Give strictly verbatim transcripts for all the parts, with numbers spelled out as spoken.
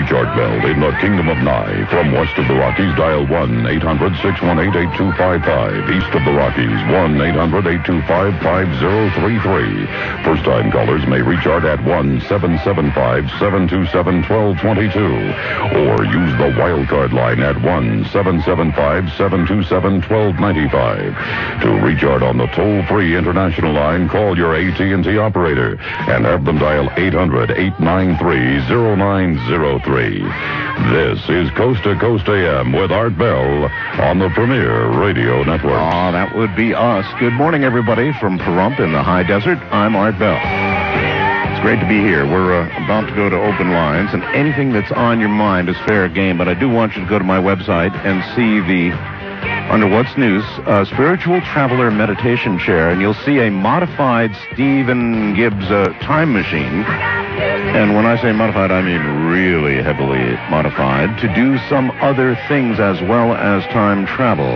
recharge belt in the Kingdom of Nye. From west of the Rockies, dial one eight hundred six one eight eight two five five. East of the Rockies, one eight hundred eight two five five zero three three. First-time callers may recharge at one seven seven five seven two seven one two two two. Or use the wildcard line at one seven seven five seven two seven one two nine five. To recharge on the toll-free international line, call your A T and T operator and have them dial eight hundred eight nine three zero nine zero three. This is Coast to Coast A M with Art Bell on the Premier Radio Network. Oh, that would be us. Good morning, everybody, from Pahrump in the high desert. I'm Art Bell. It's great to be here. We're uh, about to go to open lines, and anything that's on your mind is fair game, but I do want you to go to my website and see the, under What's News, uh, Spiritual Traveler Meditation Chair, and you'll see a modified Stephen Gibbs uh, time machine. And when I say modified, I mean really heavily modified to do some other things as well as time travel.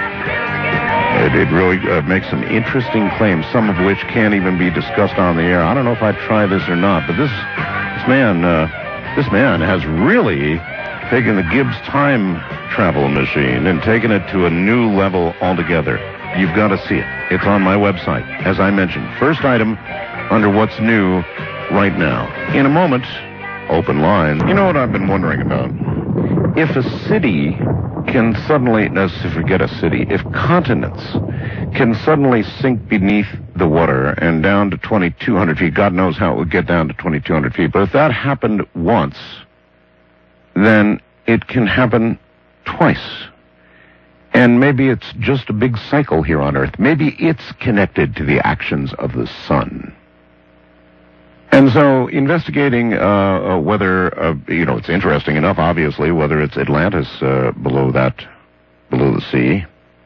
It, it really uh, makes some interesting claims, some of which can't even be discussed on the air. I don't know if I'd try this or not, but this this man, uh, this man has really taken the Gibbs time travel machine and taken it to a new level altogether. You've got to see it. It's on my website, as I mentioned. First item under What's New right now. In a moment, open line. You know what I've been wondering about? If a city can suddenly, let's forget a city, if continents can suddenly sink beneath the water and down to twenty-two hundred feet, God knows how it would get down to twenty-two hundred feet, but if that happened once, then it can happen twice. And maybe it's just a big cycle here on Earth. Maybe it's connected to the actions of the sun. And so investigating uh, uh, whether, uh, you know, it's interesting enough, obviously, whether it's Atlantis uh, below that, below the sea,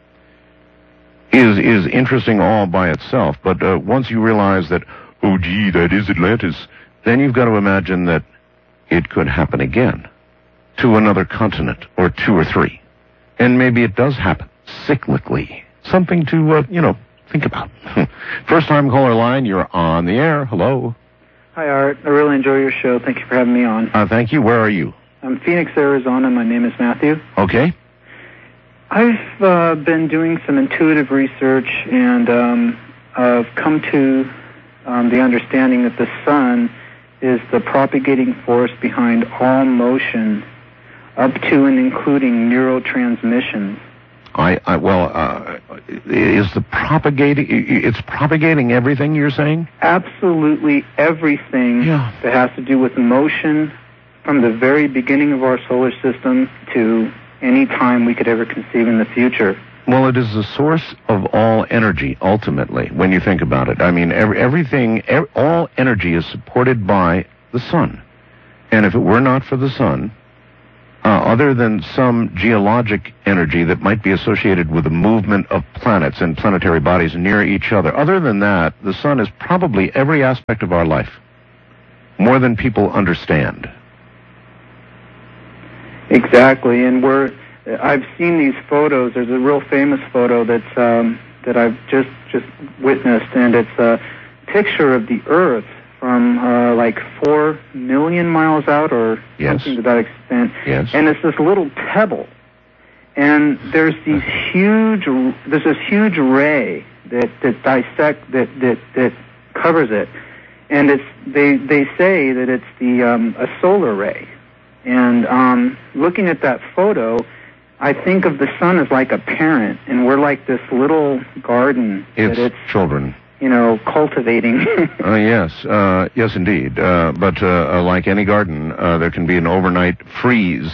is is interesting all by itself. But uh, once you realize that, oh, gee, that is Atlantis, then you've got to imagine that it could happen again to another continent or two or three. And maybe it does happen cyclically. Something to, uh, you know, think about. First-time caller line, you're on the air. Hello. Hi, Art. I really enjoy your show. Thank you for having me on. Uh, thank you. Where are you? I'm Phoenix, Arizona. My name is Matthew. Okay. I've uh, been doing some intuitive research, and um, I've come to um, the understanding that the sun is the propagating force behind all motion, up to and including neurotransmission. I, I well, uh, is the propagating, it's propagating everything you're saying? Absolutely everything yeah. that has to do with motion from the very beginning of our solar system to any time we could ever conceive in the future. Well, it is the source of all energy, ultimately, when you think about it. I mean, every, everything, every, all energy is supported by the sun. And if it were not for the sun, Uh, other than some geologic energy that might be associated with the movement of planets and planetary bodies near each other, other than that, the sun is probably every aspect of our life, more than people understand. Exactly, and we're, I've seen these photos. There's a real famous photo that's um, that I've just, just witnessed, and it's a picture of the Earth from uh, like four million miles out, or yes. something to that extent. Yes. And it's this little pebble, and there's these huge, there's this huge ray that that dissect that that that covers it, and it's they they say that it's the um, a solar ray. And um, looking at that photo, I think of the sun as like a parent, and we're like this little garden it's that it's children. You know, cultivating. uh, yes, uh, yes, indeed. Uh, but uh, uh, like any garden, uh, there can be an overnight freeze.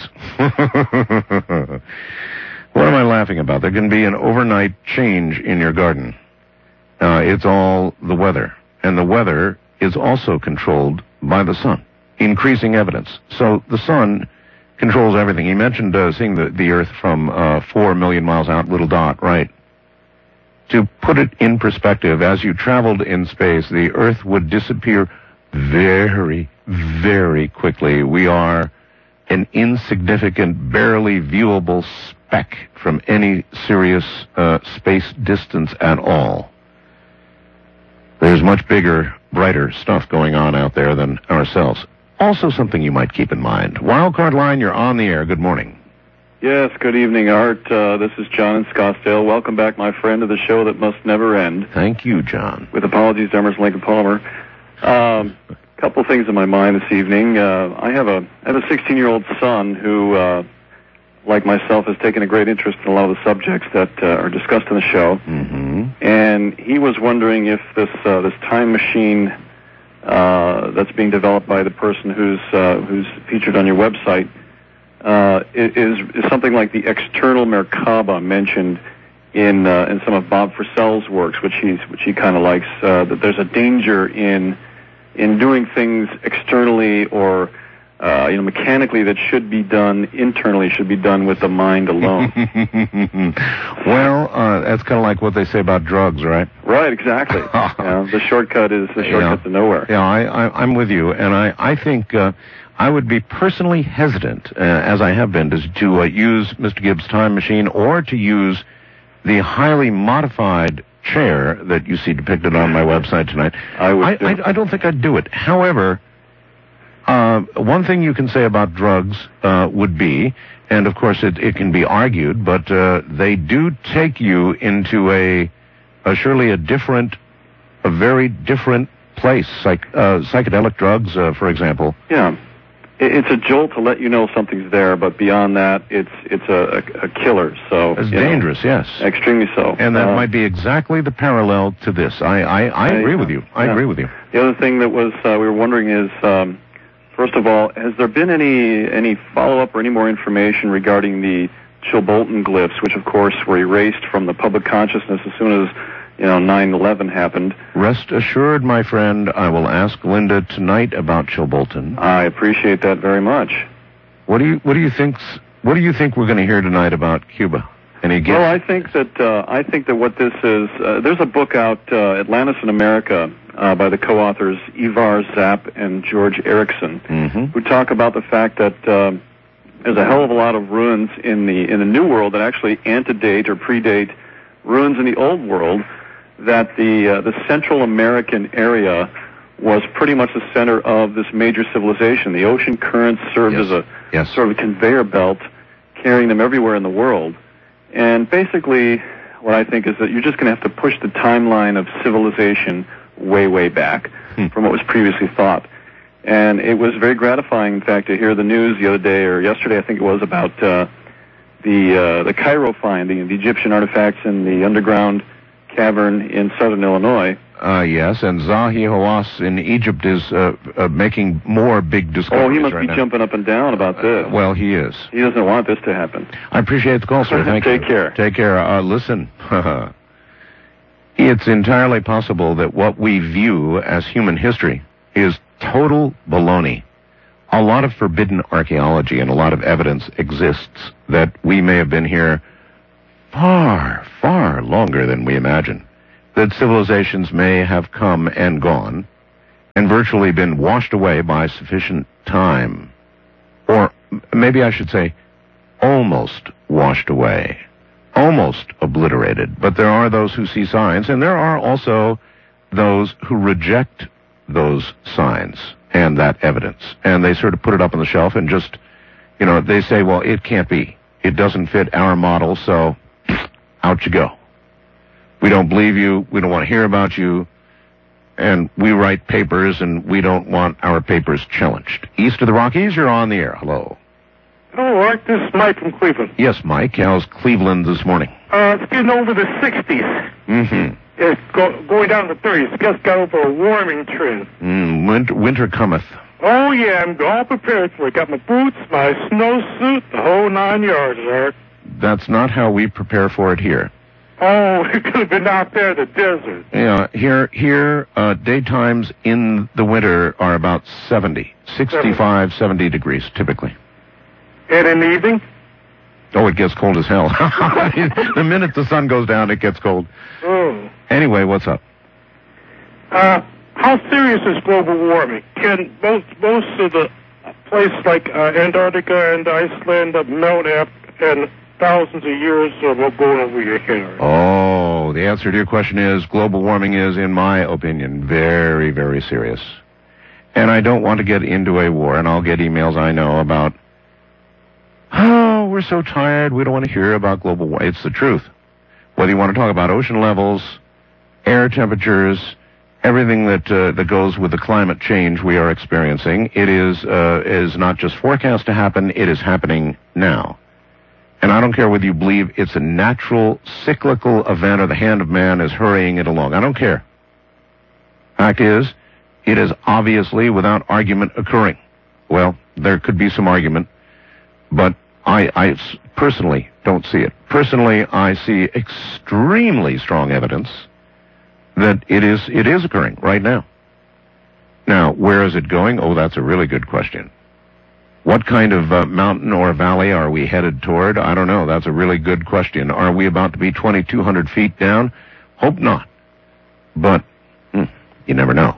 What am I laughing about? There can be an overnight change in your garden. Uh, it's all the weather. And the weather is also controlled by the sun. Increasing evidence. So the sun controls everything. He mentioned uh, seeing the, the Earth from uh, four million miles out, little dot, right? To put it in perspective, as you traveled in space, the Earth would disappear very, very quickly. We are an insignificant, barely viewable speck from any serious uh, space distance at all. There's much bigger, brighter stuff going on out there than ourselves. also something you might keep in mind. Wildcard line, you're on the air. Good morning. Yes, good evening, Art. Uh, this is John in Scottsdale. Welcome back, my friend, to the show that must never end. Thank you, John. With apologies to Emerson Lincoln Palmer. Um, a couple things in my mind this evening. Uh, I have a I have a sixteen-year-old son who, uh, like myself, has taken a great interest in a lot of the subjects that uh, are discussed in the show. Mm-hmm. And he was wondering if this uh, this time machine uh, that's being developed by the person who's uh, who's featured on your website uh, is is something like the external Merkaba mentioned in uh, in some of Bob Frisell's works, which he's which he kind of likes. Uh, that there's a danger in in doing things externally or Uh, you know, mechanically that should be done internally, should be done with the mind alone. Well, uh, that's kind of like what they say about drugs, right? Right, exactly. You know, the shortcut is the shortcut yeah. to nowhere. Yeah, I, I, I'm with you, and I, I think uh, I would be personally hesitant, uh, as I have been, to, to uh, use Mister Gibbs' time machine or to use the highly modified chair that you see depicted on my website tonight. I would. I, do. I, I don't think I'd do it. However, Uh, one thing you can say about drugs uh, would be, and of course it, it can be argued, but uh, they do take you into a, a surely a different, a very different place. Psych, uh, psychedelic drugs, uh, for example. Yeah, it, it's a jolt to let you know something's there, but beyond that, it's it's a, a, a killer. So it's you know, dangerous, yes, extremely so. And that uh, might be exactly the parallel to this. I I, I agree with you. I yeah. agree with you. The other thing that was uh, we were wondering is. Um, First of all, has there been any any follow-up or any more information regarding the Chilbolton glyphs, which of course were erased from the public consciousness as soon as, you know, nine eleven happened? Rest assured, my friend, I will ask Linda tonight about Chilbolton. I appreciate that very much. What do you what do you think what do you think we're going to hear tonight about Cuba? Any guess? Well, I think that uh, I think that what this is, uh, there's a book out, uh, Atlantis in America, uh, by the co-authors Ivar Zapp and George Erickson, mm-hmm. who talk about the fact that uh, there's a hell of a lot of ruins in the in the New World that actually antedate or predate ruins in the Old World. That the uh, the Central American area was pretty much the center of this major civilization. The ocean currents served yes. as a yes. sort of a conveyor belt, carrying them everywhere in the world. And basically, what I think is that you're just going to have to push the timeline of civilization way, way back hmm. from what was previously thought. And it was very gratifying, in fact, to hear the news the other day, or yesterday, I think it was, about uh, the uh, the Cairo finding, the Egyptian artifacts in the underground cavern in southern Illinois. Uh, yes, and Zahi Hawass in Egypt is uh, uh, making more big discoveries. Oh, he must right be now. jumping up and down about this. Uh, well, he is. He doesn't want this to happen. I appreciate the call, sir. Thank Take you. care. Take care. Uh, listen, it's entirely possible that what we view as human history is total baloney. A lot of forbidden archaeology and a lot of evidence exists that we may have been here far, far longer than we imagine. That civilizations may have come and gone and virtually been washed away by sufficient time. Or maybe I should say almost washed away, almost obliterated. But there are those who see signs, and there are also those who reject those signs and that evidence. And they sort of put it up on the shelf and just, you know, they say, well, it can't be. It doesn't fit our model, so out you go. We don't believe you, we don't want to hear about you, and we write papers, and we don't want our papers challenged. East of the Rockies, you're on the air. Hello. Hello, Art. This is Mike from Cleveland. Yes, Mike. How's Cleveland this morning? Uh, it's getting over the sixties. Mm-hmm. It's go- going down to thirties. Just got over a warming trend. Mm, winter, winter cometh. Oh, yeah, I'm all prepared for it. Got my boots, my snowsuit, the whole nine yards, Art. That's not how we prepare for it here. Oh, it could have been out there in the desert. Yeah, here, here, uh, daytimes in the winter are about seventy, sixty-five, seventy degrees, typically. And in the evening? Oh, it gets cold as hell. The minute the sun goes down, it gets cold. Oh. Anyway, what's up? Uh, how serious is global warming? Can most, most of the places like uh, Antarctica and Iceland uh, melt up and thousands of years of uh, going over your head? Oh, the answer to your question is global warming is, in my opinion, very, very serious. And I don't want to get into a war, and I'll get emails, I know, about, oh, we're so tired, we don't want to hear about global war. It's the truth. Whether you want to talk about ocean levels, air temperatures, everything that uh, that goes with the climate change we are experiencing, it is uh, is not just forecast to happen, it is happening now. And I don't care whether you believe it's a natural, cyclical event or the hand of man is hurrying it along. I don't care. Fact is, it is obviously, without argument, occurring. Well, there could be some argument, but I, I personally don't see it. Personally, I see extremely strong evidence that it is it is occurring right now. Now, where is it going? Oh, that's a really good question. What kind of uh, mountain or valley are we headed toward? I don't know. That's a really good question. Are we about to be twenty-two hundred feet down? Hope not. But hmm, you never know.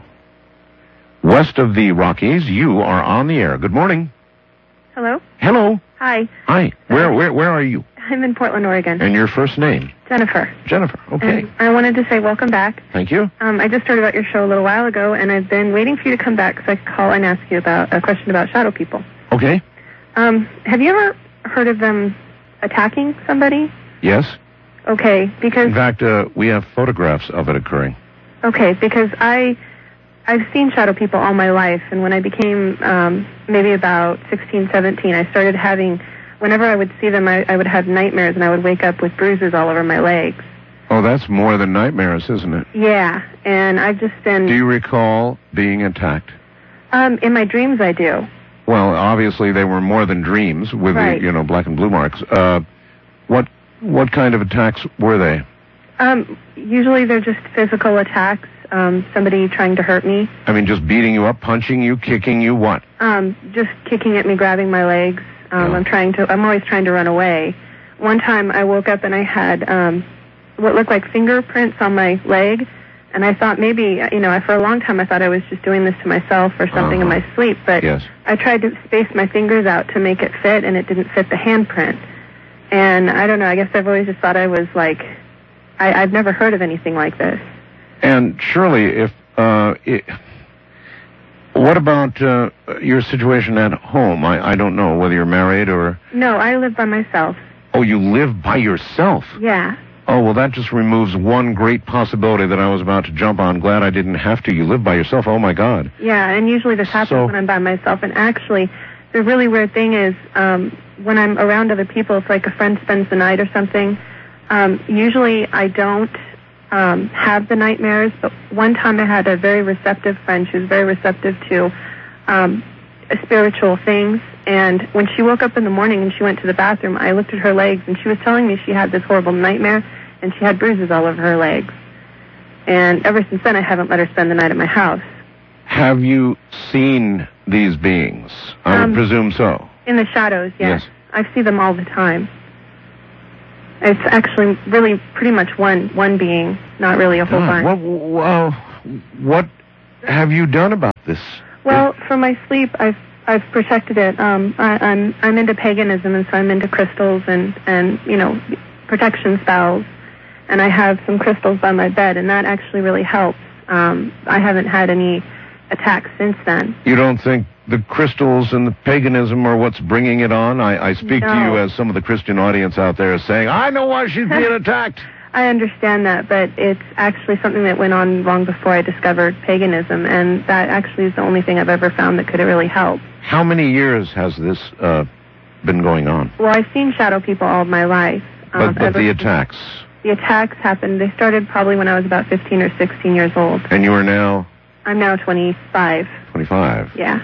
West of the Rockies, you are on the air. Good morning. Hello? Hello. Hi. Hi. Where where where are you? I'm in Portland, Oregon. And your first name? Jennifer. Jennifer. Okay. And I wanted to say welcome back. Thank you. Um, I just heard about your show a little while ago, and I've been waiting for you to come back so I could call and ask you about a question about shadow people. Okay. Um, have you ever heard of them attacking somebody? Yes. Okay, because... In fact, uh, we have photographs of it occurring. Okay, because I... I've seen shadow people all my life, and when I became um, maybe about sixteen, seventeen, I started having, whenever I would see them, I, I would have nightmares, and I would wake up with bruises all over my legs. Oh, that's more than nightmares, isn't it? Yeah, and I've just been... Do you recall being attacked? Um, in my dreams, I do. Well, obviously they were more than dreams with Right. the, you know, black and blue marks. Uh, what what kind of attacks were they? Um, usually they're just physical attacks. Um, somebody trying to hurt me. I mean, just beating you up, punching you, kicking you, what? Um, just kicking at me, grabbing my legs. Um, Yeah. I'm trying to. I'm always trying to run away. One time I woke up and I had um, what looked like fingerprints on my leg, and I thought maybe, you know, for a long time I thought I was just doing this to myself or something in Uh-huh. my sleep. But Yes. I tried to space my fingers out to make it fit, and it didn't fit the handprint. And I don't know. I guess I've always just thought I was like, I, I've never heard of anything like this. And surely, if uh, it, what about uh, your situation at home? I, I don't know whether you're married or. No, I live by myself. Oh, you live by yourself. Yeah. Oh, well, that just removes one great possibility that I was about to jump on. Glad I didn't have to. You live by yourself. Oh, my God. Yeah, and usually this happens So- when I'm by myself. And actually, the really weird thing is um, when I'm around other people, if like a friend spends the night or something, um, usually I don't um, have the nightmares. But one time I had a very receptive friend. She was very receptive to um, spiritual things. And when she woke up in the morning and she went to the bathroom, I looked at her legs, and she was telling me she had this horrible nightmare, and she had bruises all over her legs. And ever since then, I haven't let her spend the night at my house. Have you seen these beings? I Um, would presume so. In the shadows, yes. Yes. I see them all the time. It's actually really pretty much one one being, not really a whole God, bunch. what, well, what have you done about this? Well, for my sleep, I've I've protected it. Um, I, I'm I'm into paganism, and so I'm into crystals and and you know protection spells, and I have some crystals by my bed, and that actually really helps. Um, I haven't had any attacks since then. You don't think the crystals and the paganism are what's bringing it on? I, I speak to No. you as some of the Christian audience out there is saying, I know why she's being attacked. I understand that, but it's actually something that went on long before I discovered paganism, and that actually is the only thing I've ever found that could really help. How many years has this uh, been going on? Well, I've seen shadow people all of my life. But, Um, but ever the since- attacks. The attacks happened, they started probably when I was about fifteen or sixteen years old. And you are now I'm now twenty-five. twenty-five. Yeah.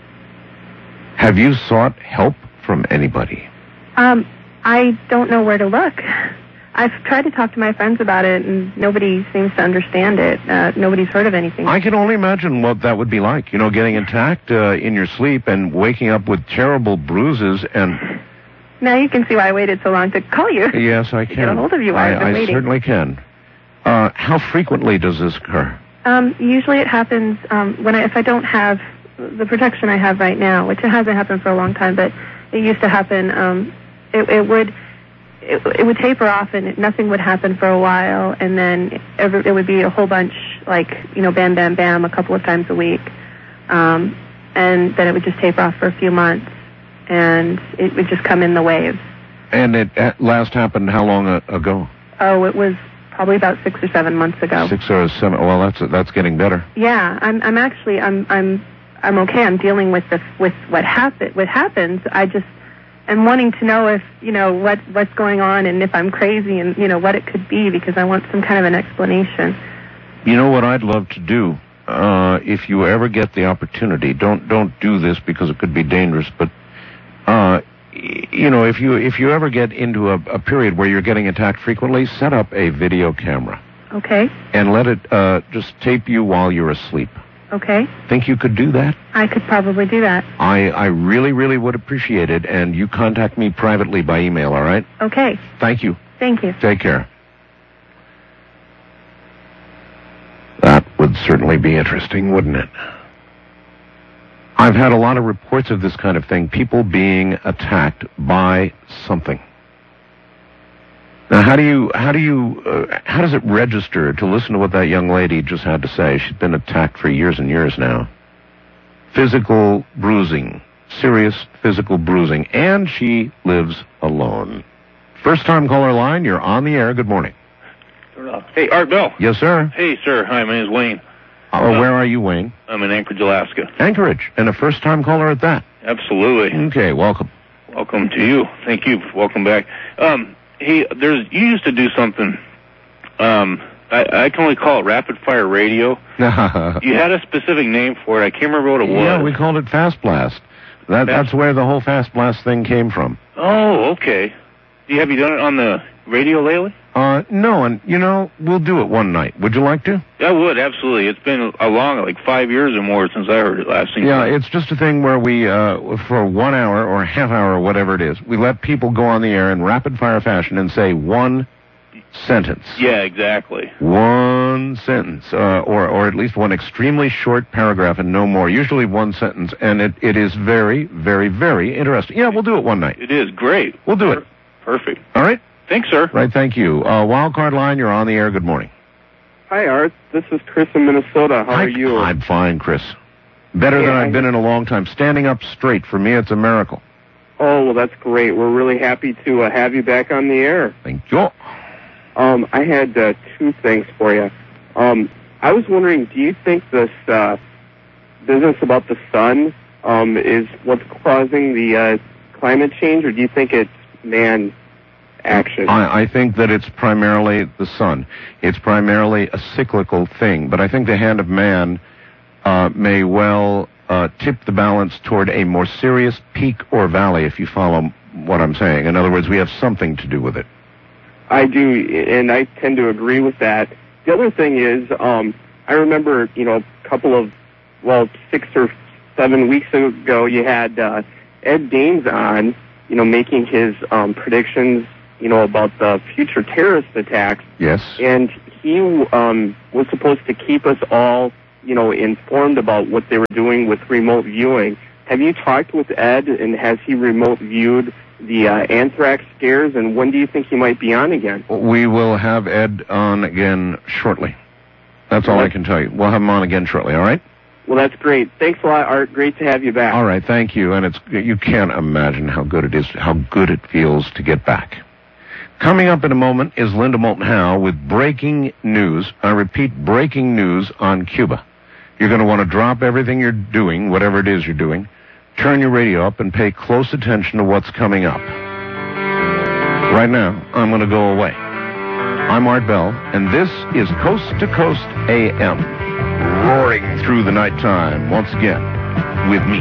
Have you sought help from anybody? Um, I don't know where to look. I've tried to talk to my friends about it, and nobody seems to understand it. Uh, nobody's heard of anything. I can only imagine what that would be like. You know, getting attacked uh, in your sleep and waking up with terrible bruises and... Now you can see why I waited so long to call you. Yes, I can. get a hold of you while I, I've been I waiting. certainly can. Uh, how frequently does this occur? Um, usually it happens um, when I, if I don't have the protection I have right now, which it hasn't happened for a long time, but it used to happen. Um, it, it would it, it would taper off, and it, nothing would happen for a while, and then every, it would be a whole bunch, like you know, bam, bam, bam, a couple of times a week. um, and then it would just taper off for a few months, and it would just come in the waves. And it at last happened how long a- ago? Oh, it was probably about six or seven months ago. Six or seven. Well, that's that's getting better. Yeah, I'm I'm actually I'm I'm I'm okay. I'm dealing with the with what happen what happens. I just am wanting to know if you know what what's going on and if I'm crazy and you know what it could be, because I want some kind of an explanation. You know what I'd love to do? Uh, if you ever get the opportunity, don't don't do this because it could be dangerous. But uh, you know, if you if you ever get into a, a period where you're getting attacked frequently, set up a video camera. Okay. And let it uh, just tape you while you're asleep. Okay. Think you could do that? I could probably do that. I, I really, really would appreciate it, and you contact me privately by email, all right? Okay. Thank you. Thank you. Take care. That would certainly be interesting, wouldn't it? I've had a lot of reports of this kind of thing, people being attacked by something. Now, how do you, how do you, uh, how does it register to listen to what that young lady just had to say? She's been attacked for years and years now. Physical bruising, serious physical bruising, and she lives alone. First time caller line, you're on the air. Good morning. Hey, Art Bell. Yes, sir. Hey, sir. Hi, my name is Wayne. Oh, uh, where are you, Wayne? I'm in Anchorage, Alaska. Anchorage, and a first time caller at that. Absolutely. Okay, welcome. Welcome to you. Thank you. Welcome back. Um, Hey, there's you used to do something. Um, I, I can only call it rapid fire radio. You had a specific name for it. I can't remember what it was. Yeah, we called it Fast Blast. That, Fast... That's where the whole Fast Blast thing came from. Oh, okay. Do you have you done it on the radio lately? Uh, no, and you know we'll do it one night. Would you like to? I would, absolutely. It's been a long, like five years or more since I heard it last. Yeah, it's just a thing where we, uh, for one hour or a half hour or whatever it is, we let people go on the air in rapid fire fashion and say one sentence. Yeah, exactly. One sentence, uh, or or at least one extremely short paragraph and no more. Usually one sentence, and it, it is very, very, very interesting. Yeah, we'll do it one night. It is great. We'll do it. Perfect. All right. Thanks, sir. Right, thank you. Uh, Wildcard line, you're on the air. Good morning. Hi, Art. This is Chris in Minnesota. How Hi, are you? I'm fine, Chris. Better yeah, than I've I... been in a long time. Standing up straight, for me, it's a miracle. Oh, well, that's great. We're really happy to uh, have you back on the air. Thank you. Um, I had uh, two things for you. Um, I was wondering, do you think this uh, business about the sun um, is what's causing the uh, climate change, or do you think it's man action? I, I think that it's primarily the sun. It's primarily a cyclical thing, but I think the hand of man uh, may well uh, tip the balance toward a more serious peak or valley, if you follow what I'm saying. In other words, we have something to do with it. I do, and I tend to agree with that. The other thing is, um, I remember, you know, a couple of, well, six or seven weeks ago, you had uh, Ed Daines on, you know, making his um, predictions, you know, about the future terrorist attacks. Yes. And he um, was supposed to keep us all, you know, informed about what they were doing with remote viewing. Have you talked with Ed, and has he remote viewed the uh, anthrax scares, and when do you think he might be on again? We will have Ed on again shortly. That's all I can tell you. We'll have him on again shortly, all right? Well, that's great. Thanks a lot, Art. Great to have you back. All right, thank you. And it's you can't imagine how good it is, how good it feels to get back. Coming up in a moment is Linda Moulton Howe with breaking news. I repeat, breaking news on Cuba. You're going to want to drop everything you're doing, whatever it is you're doing, turn your radio up and pay close attention to what's coming up. Right now, I'm going to go away. I'm Art Bell, and this is Coast to Coast A M, roaring through the nighttime once again with me.